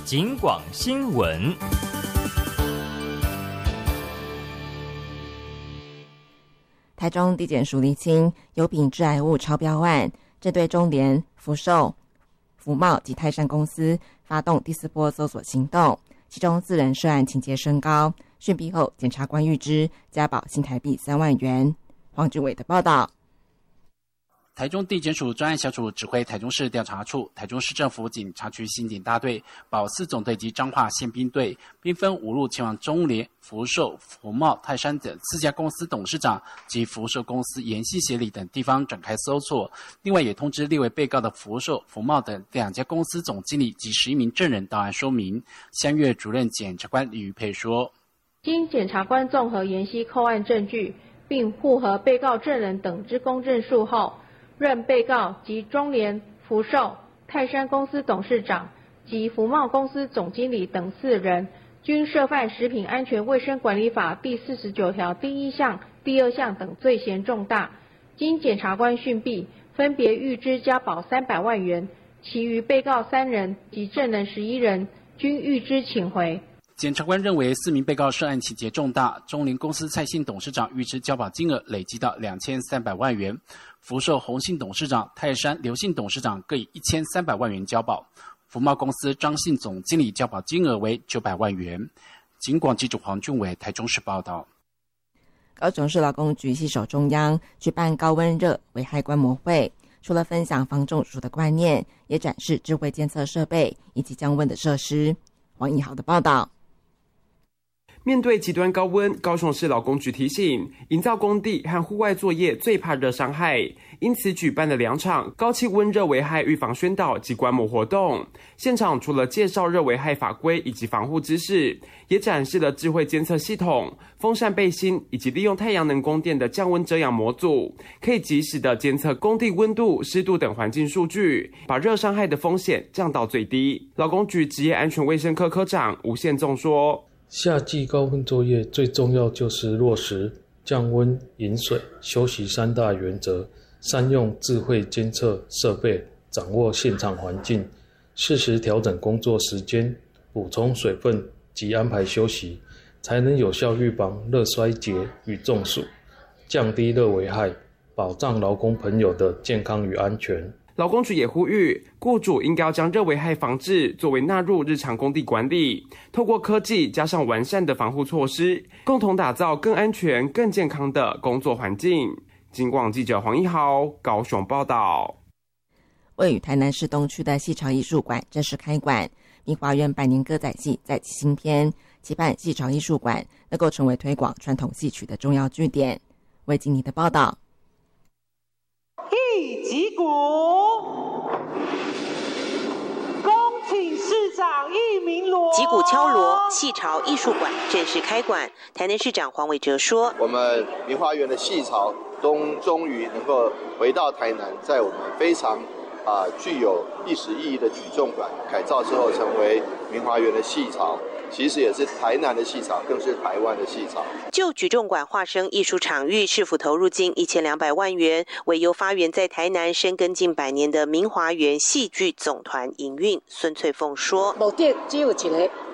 警广新闻。 台中地检署厘清油品致癌物超标案，针对中联、福寿、福茂及泰山公司发动第4波搜索行动，其中4人涉案情节升高，讯毕后检察官预支加保新台币3万元。黄志伟的报道。 台中地检署专案小组指挥台中市调查处、台中市政府警察局刑警大队、保4总队及彰化宪兵队，兵分5路前往中联、福寿、福茂、泰山等4家公司董事长及福寿公司研系协理等地方展开搜索。另外也通知列为被告的福寿、福茂等2家公司总经理及11名证人到案说明。香月主任检察官李玉佩说： 经检察官综合研析扣案证据，并复核被告证人等之公证数后，认被告及中联、福寿、泰山公司董事长及福茂公司总经理等4人，均涉犯食品安全卫生管理法第49条第1项、第2项等罪嫌重大，经检察官讯毕，分别预支加保300万元，其余被告3人及证人11人均预支请回。 检察官认为4名被告涉案情节重大，中联公司蔡姓董事长预支交保金额累积到2300万元，福寿洪姓董事长、泰山刘姓董事长各以1300万元交保，福茂公司张姓总经理交保金额为900万元。警广记者黄俊伟台中市报道。 高雄市劳工局携手中央举办高温热危害观摩会，除了分享防中暑的观念，也展示智慧监测设备以及降温的设施。王义豪的报道。 面对极端高温，高雄市劳工局提醒，营造工地和户外作业最怕热伤害，因此举办了2场高气温热危害预防宣导及观摩活动。现场除了介绍热危害法规以及防护知识，也展示了智慧监测系统、风扇背心以及利用太阳能供电的降温遮阳模组，可以及时的监测工地温度、湿度等环境数据，把热伤害的风险降到最低。劳工局职业安全卫生科科长吴宪仲说， 夏季高温作业最重要就是落实降温、饮水、休息3大原则，善用智慧监测设备，掌握现场环境，适时调整工作时间，补充水分及安排休息，才能有效预防热衰竭与中暑，降低热危害，保障劳工朋友的健康与安全。 劳工局也呼吁，雇主应该要将热危害防治作为纳入日常工地管理，透过科技加上完善的防护措施，共同打造更安全、更健康的工作环境。警广记者黄一豪高雄报道。 位于台南市东区的戏潮艺术馆正式开馆，明华园百年歌仔戏再起新篇，期盼戏潮艺术馆能够成为推广传统戏曲的重要据点。魏经理的报道。 一击鼓，恭请市长一鸣锣。 击鼓敲锣，戏潮艺术馆正式开馆。台南市长黄伟哲说：“ 我们明华园的戏潮终于能够回到台南，在我们非常具有历史意义的举重馆改造之后，成为明华园的戏潮。”其实也是台南的戏潮，更是台湾的戏潮。 就举重馆化身艺术场域，市府投入近1200万元，为由发源在台南深耕近100年的明华园戏剧总团营运。孙翠凤说：“ 目的只有一个，